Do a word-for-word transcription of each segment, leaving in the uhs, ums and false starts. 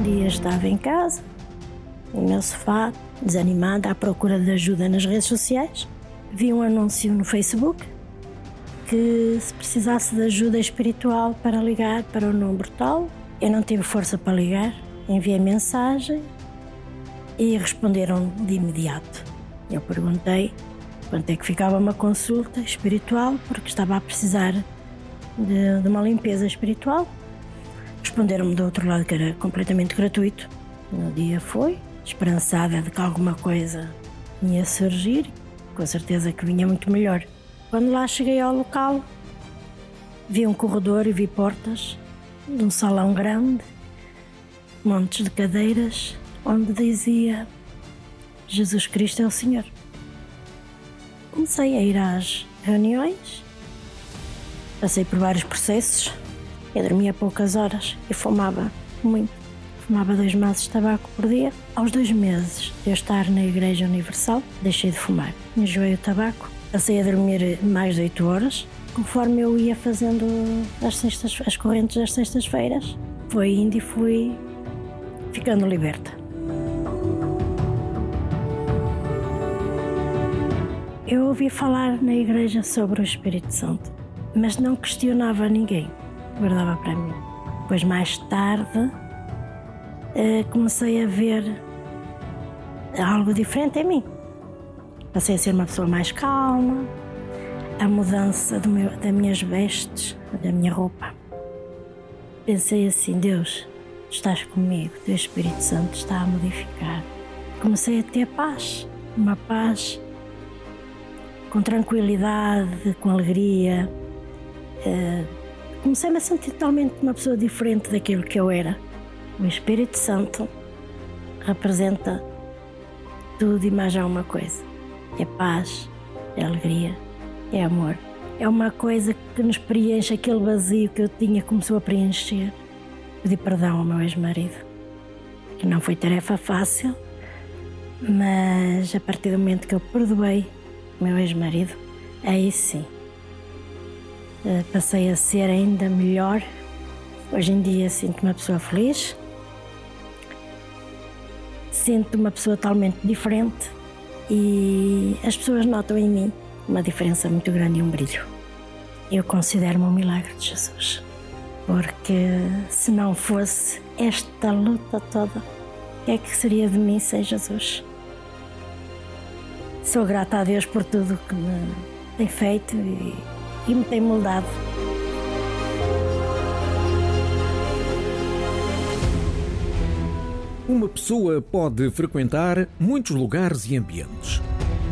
dia estava em casa, no meu sofá, desanimada, à procura de ajuda nas redes sociais. Vi um anúncio no Facebook que se precisasse de ajuda espiritual para ligar para o número tal. Eu não tive força para ligar, enviei mensagem e responderam de imediato. Eu perguntei quanto é que ficava uma consulta espiritual, porque estava a precisar de, de uma limpeza espiritual. Responderam-me do outro lado que era completamente gratuito. No dia foi, esperançada de que alguma coisa ia surgir, com certeza que vinha muito melhor. Quando lá cheguei ao local, vi um corredor e vi portas de um salão grande, montes de cadeiras, onde dizia Jesus Cristo é o Senhor. Comecei a ir às reuniões, passei por vários processos, eu dormia poucas horas e fumava muito. Fumava dois maços de tabaco por dia. Aos dois meses de eu estar na Igreja Universal, deixei de fumar. Enjoei o tabaco, passei a dormir mais de oito horas, conforme eu ia fazendo as, sextas, as correntes das sextas-feiras. Foi indo e fui ficando liberta. Eu ouvi falar na igreja sobre o Espírito Santo, mas não questionava ninguém, guardava para mim. Depois, mais tarde, comecei a ver algo diferente em mim. Passei a ser uma pessoa mais calma, a mudança do meu, das minhas vestes, da minha roupa. Pensei assim, Deus, estás comigo, teu Espírito Santo está a modificar. Comecei a ter paz, uma paz com tranquilidade, com alegria. Comecei-me a sentir totalmente uma pessoa diferente daquilo que eu era. O Espírito Santo representa tudo e mais alguma coisa. É paz, é alegria, é amor. É uma coisa que nos preenche, aquele vazio que eu tinha começou a preencher. Pedi perdão ao meu ex-marido, que não foi tarefa fácil, mas a partir do momento que eu perdoei o meu ex-marido, aí sim, passei a ser ainda melhor. Hoje em dia sinto-me uma pessoa feliz, sinto uma pessoa totalmente diferente e as pessoas notam em mim uma diferença muito grande e um brilho. Eu considero-me um milagre de Jesus, porque se não fosse esta luta toda, o que é que seria de mim sem Jesus? Sou grata a Deus por tudo que me tem feito e, e me tem moldado. Uma pessoa pode frequentar muitos lugares e ambientes.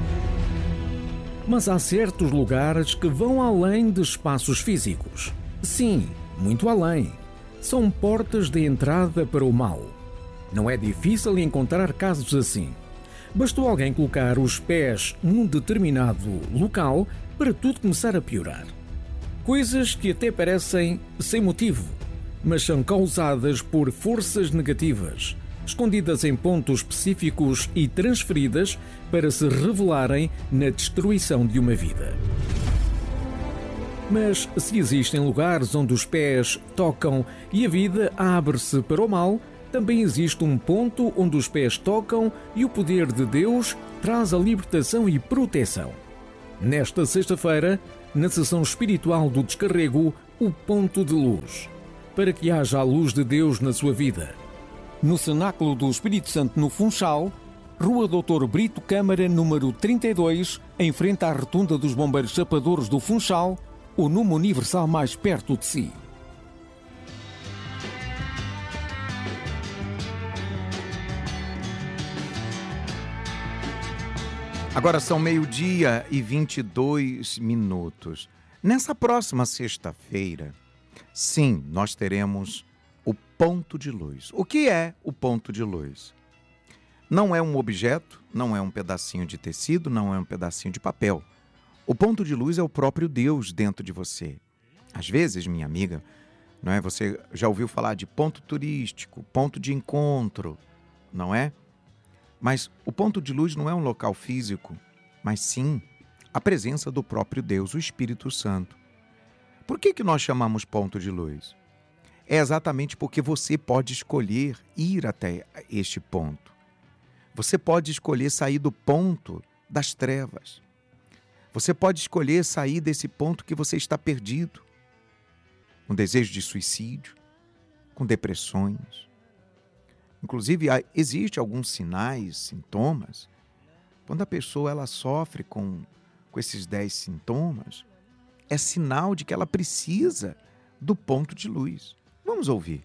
Mas há certos lugares que vão além de espaços físicos. Sim, muito além. São portas de entrada para o mal. Não é difícil encontrar casos assim. Bastou alguém colocar os pés num determinado local para tudo começar a piorar. Coisas que até parecem sem motivo, mas são causadas por forças negativas, escondidas em pontos específicos e transferidas para se revelarem na destruição de uma vida. Mas se existem lugares onde os pés tocam e a vida abre-se para o mal, também existe um ponto onde os pés tocam e o poder de Deus traz a libertação e proteção. Nesta sexta-feira, na sessão espiritual do Descarrego, o Ponto de Luz, para que haja a luz de Deus na sua vida. No Cenáculo do Espírito Santo, no Funchal, Rua doutor Brito Câmara, número trinta e dois, em frente à Rotunda dos Bombeiros Chapadores do Funchal, o número universal mais perto de si. Agora são meio-dia e vinte e dois minutos. Nessa próxima sexta-feira, sim, nós teremos o ponto de luz. O que é o ponto de luz? Não é um objeto, não é um pedacinho de tecido, não é um pedacinho de papel. O ponto de luz é o próprio Deus dentro de você. Às vezes, minha amiga, não é? Você já ouviu falar de ponto turístico, ponto de encontro, não é? Mas o ponto de luz não é um local físico, mas sim a presença do próprio Deus, o Espírito Santo. Por que que nós chamamos ponto de luz? é exatamente porque você pode escolher ir até este ponto. Você pode escolher sair do ponto das trevas. Você pode escolher sair desse ponto que você está perdido, com desejo de suicídio, com depressões. Inclusive, existem alguns sinais, sintomas. Quando a pessoa ela sofre com, com esses dez sintomas, é sinal de que ela precisa do ponto de luz. Vamos ouvir.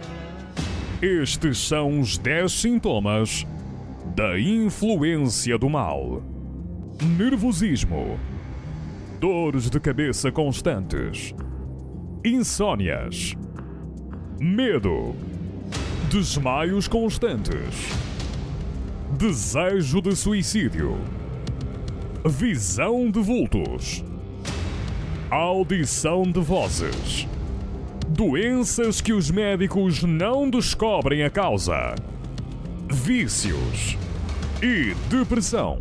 Estes são os dez sintomas da influência do mal: nervosismo, dores de cabeça constantes, insônias, medo, desmaios constantes, desejo de suicídio, visão de vultos, audição de vozes, doenças que os médicos não descobrem a causa, vícios e depressão.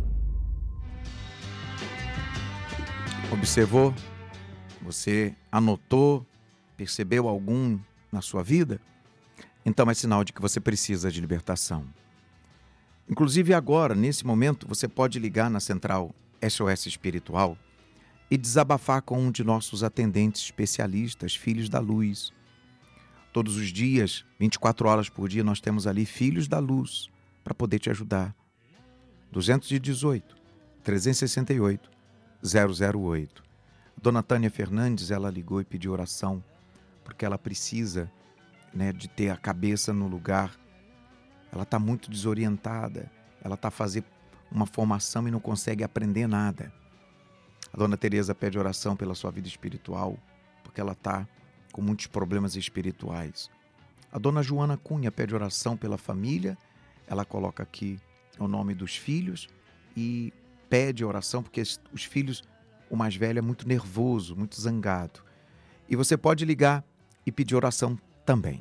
Observou? Você anotou? Percebeu algum na sua vida? Então é sinal de que você precisa de libertação. Inclusive agora, nesse momento, você pode ligar na central S O S Espiritual e desabafar com um de nossos atendentes especialistas, Filhos da Luz. Todos os dias, vinte e quatro horas por dia, nós temos ali Filhos da Luz para poder te ajudar. dois um oito, três seis oito, zero zero oito. Dona Tânia Fernandes, ela ligou e pediu oração porque ela precisa, né, de ter a cabeça no lugar. Ela está muito desorientada, ela está fazendo uma formação e não consegue aprender nada. A Dona Teresa pede oração pela sua vida espiritual, porque ela está com muitos problemas espirituais. A Dona Joana Cunha pede oração pela família, ela coloca aqui o nome dos filhos e pede oração, porque os filhos, o mais velho é muito nervoso, muito zangado. E você pode ligar e pedir oração também.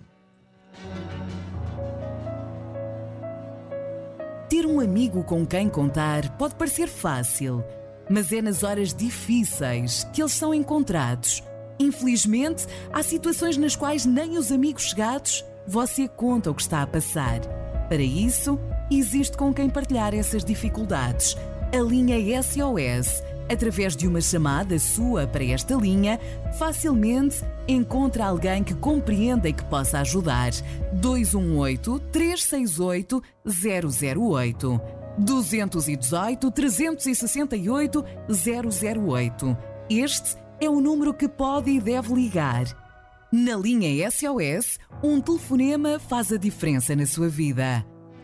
Ter um amigo com quem contar pode parecer fácil, mas é nas horas difíceis que eles são encontrados. Infelizmente, há situações nas quais nem os amigos chegados você conta o que está a passar. Para isso, existe com quem partilhar essas dificuldades. A linha S O S, através de uma chamada sua para esta linha, facilmente encontra alguém que compreenda e que possa ajudar. dois um oito, três seis oito, zero zero oito. dois um oito, três seis oito, zero zero oito. Este é o número que pode e deve ligar. Na linha S O S, um telefonema faz a diferença na sua vida.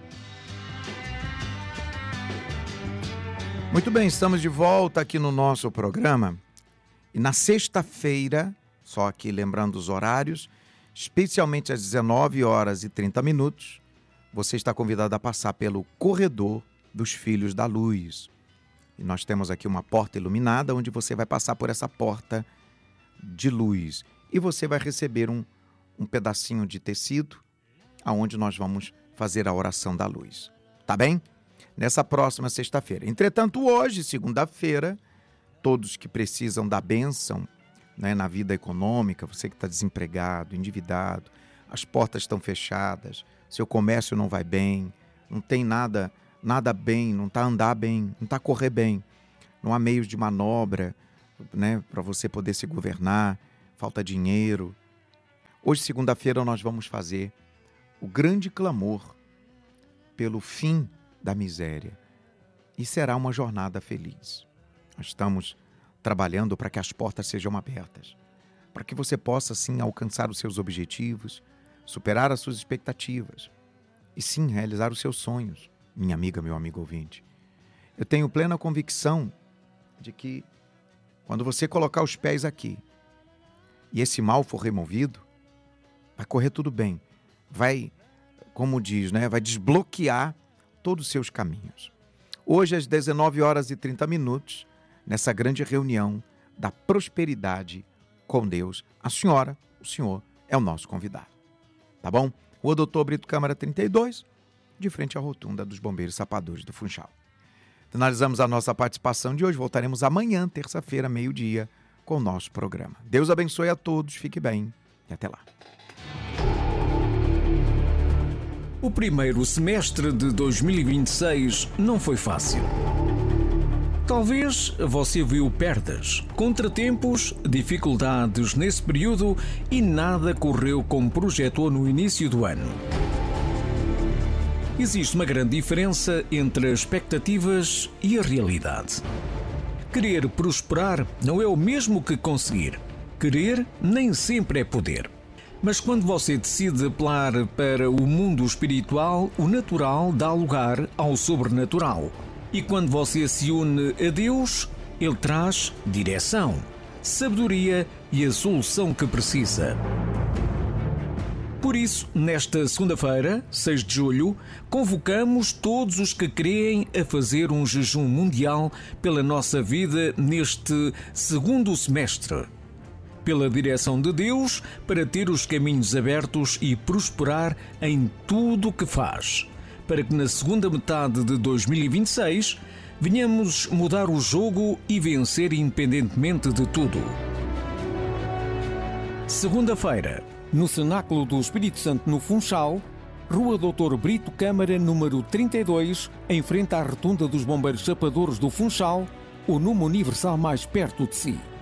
Muito bem, estamos de volta aqui no nosso programa. E na sexta-feira, só aqui lembrando os horários, especialmente às dezenove horas e trinta minutos, você está convidado a passar pelo corredor dos Filhos da Luz. E nós temos aqui uma porta iluminada, onde você vai passar por essa porta de luz. E você vai receber um, um pedacinho de tecido, aonde nós vamos fazer a oração da luz. Tá bem? Nessa próxima sexta-feira. Entretanto, hoje, segunda-feira, todos que precisam da bênção, né, na vida econômica, você que está desempregado, endividado, as portas estão fechadas, seu comércio não vai bem, não tem nada, nada bem, não está a andar bem, não está a correr bem, não há meios de manobra, né, para você poder se governar, falta dinheiro. Hoje, segunda-feira, nós vamos fazer o grande clamor pelo fim da miséria. E será uma jornada feliz. Nós estamos trabalhando para que as portas sejam abertas, para que você possa, sim, alcançar os seus objetivos, superar as suas expectativas e, sim, realizar os seus sonhos, minha amiga, meu amigo ouvinte. Eu tenho plena convicção de que, quando você colocar os pés aqui e esse mal for removido, vai correr tudo bem. Vai, como diz, né, vai desbloquear todos os seus caminhos. Hoje, às dezenove horas e trinta minutos, nessa grande reunião da prosperidade com Deus, a senhora, o senhor, é o nosso convidado. Tá bom? Rua Doutor Brito Câmara trinta e dois, de frente à rotunda dos Bombeiros Sapadores do Funchal. Finalizamos a nossa participação de hoje. Voltaremos amanhã, terça-feira, meio-dia, com o nosso programa. Deus abençoe a todos, fique bem e até lá. O primeiro semestre de dois mil e vinte e seis não foi fácil. Talvez você viu perdas, contratempos, dificuldades nesse período e nada correu como projetou no início do ano. Existe uma grande diferença entre as expectativas e a realidade. Querer prosperar não é o mesmo que conseguir. Querer nem sempre é poder. Mas quando você decide apelar para o mundo espiritual, o natural dá lugar ao sobrenatural. E quando você se une a Deus, Ele traz direção, sabedoria e a solução que precisa. Por isso, nesta segunda-feira, seis de julho, convocamos todos os que creem a fazer um jejum mundial pela nossa vida neste segundo semestre. Pela direção de Deus, para ter os caminhos abertos e prosperar em tudo o que faz. Para que na segunda metade de dois mil e vinte e seis venhamos mudar o jogo e vencer independentemente de tudo. Segunda-feira, no Cenáculo do Espírito Santo no Funchal, Rua doutor Brito Câmara, número trinta e dois, em frente à Rotunda dos Bombeiros Chapadores do Funchal, o número universal mais perto de si.